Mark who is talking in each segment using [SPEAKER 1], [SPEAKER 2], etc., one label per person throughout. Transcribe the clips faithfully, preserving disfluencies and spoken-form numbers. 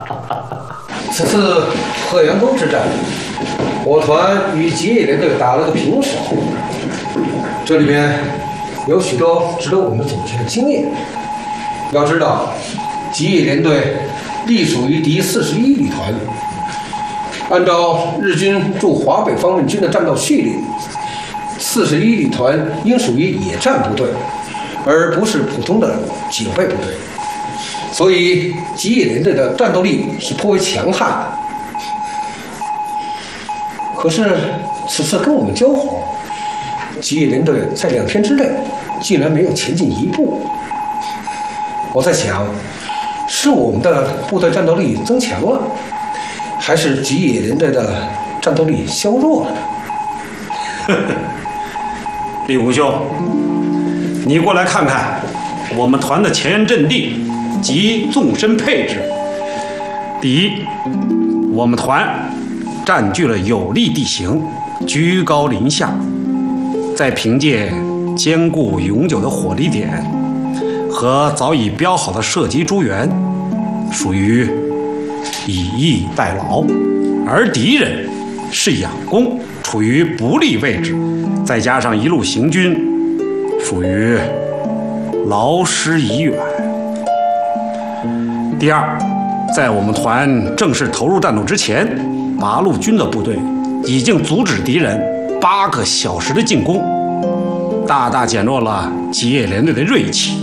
[SPEAKER 1] 此次鹤阳沟之战，我团与吉野连队打了个平手，这里面有许多值得我们总结的经验。要知道，吉野连队隶属于第四十一旅团，按照日军驻华北方面军的战斗序列，四十一旅团应属于野战部队，而不是普通的警备部队。所以吉野连队的战斗力是颇为强悍的。可是此次跟我们交火，吉野连队在两天之内竟然没有前进一步。我在想，是我们的部队战斗力增强了，还是吉野连队的战斗力削弱了呢？
[SPEAKER 2] 李武兄，你过来看看我们团的前沿阵地及纵深配置。第一，我们团占据了有利地形，居高临下，再凭借坚固永久的火力点和早已标好的射击诸元，属于以逸待劳；而敌人是佯攻，处于不利位置，再加上一路行军，属于劳师已远。第二，在我们团正式投入战斗之前，八路军的部队已经阻止敌人八个小时的进攻，大大减弱了吉野连队的锐气。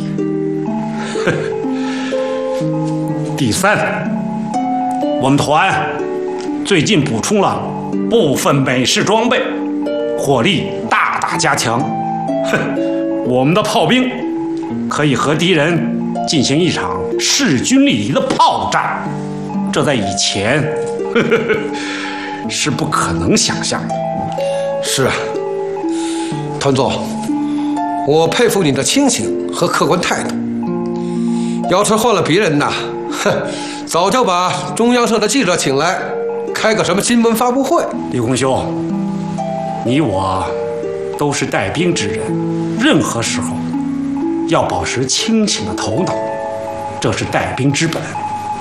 [SPEAKER 2] 第三，我们团最近补充了部分美式装备，火力大大加强。我们的炮兵可以和敌人进行一场势均力敌的炮战，这在以前呵呵是不可能想象的。
[SPEAKER 1] 是啊，团总，我佩服你的清醒和客观态度。要是换了别人呐，哼，早就把中央社的记者请来，开个什么新闻发布会。
[SPEAKER 2] 李公兄，你我都是带兵之人，任何时候要保持清醒的头脑，这是带兵之本。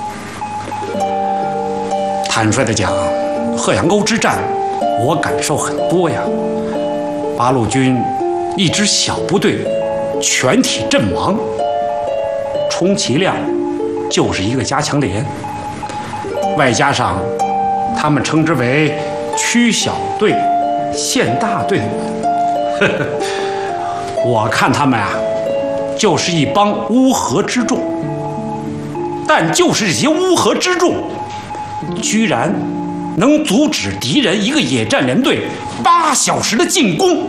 [SPEAKER 2] 坦率地讲，鹤阳沟之战我感受很多呀。八路军一支小部队全体阵亡，充其量就是一个加强连，外加上他们称之为区小队现大队的人，我看他们啊就是一帮乌合之众。但就是这些乌合之众，居然能阻止敌人一个野战连队八小时的进攻。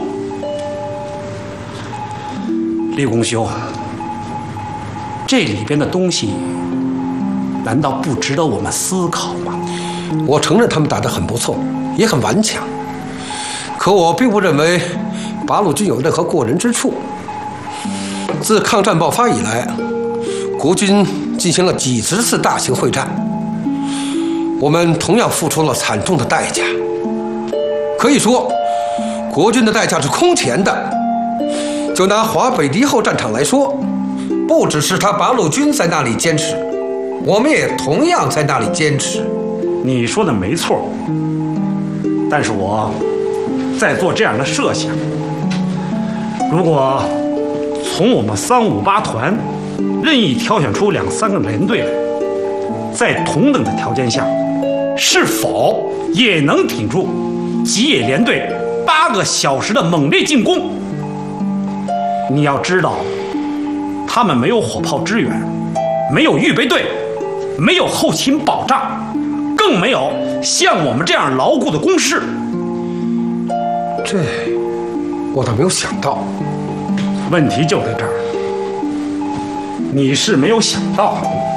[SPEAKER 2] 李公兄，这里边的东西难道不值得我们思考吗？
[SPEAKER 1] 我承认他们打得很不错，也很顽强，可我并不认为八路军有任何过人之处。自抗战爆发以来，国军进行了几十次大型会战，我们同样付出了惨重的代价。可以说，国军的代价是空前的。就拿华北敌后战场来说，不只是他八路军在那里坚持，我们也同样在那里坚持。
[SPEAKER 2] 你说的没错，但是我在做这样的设想：如果从我们三五八团任意挑选出两三个连队来，在同等的条件下，是否也能挺住吉野连队八个小时的猛烈进攻？你要知道，他们没有火炮支援，没有预备队，没有后勤保障，更没有像我们这样牢固的工事。
[SPEAKER 1] 这我倒没有想到。
[SPEAKER 2] 问题就在这儿，你是没有想到，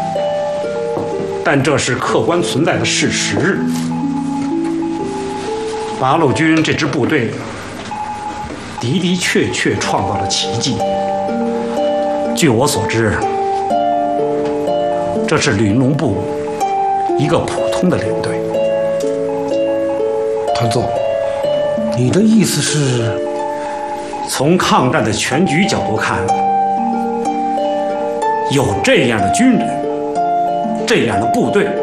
[SPEAKER 2] 但这是客观存在的事实。八路军这支部队的的确确创造了奇迹。据我所知，这是旅农部一个普通的连队。
[SPEAKER 1] 团总，你的意思是？
[SPEAKER 2] 从抗战的全局角度看，有这样的军人，这样的部队，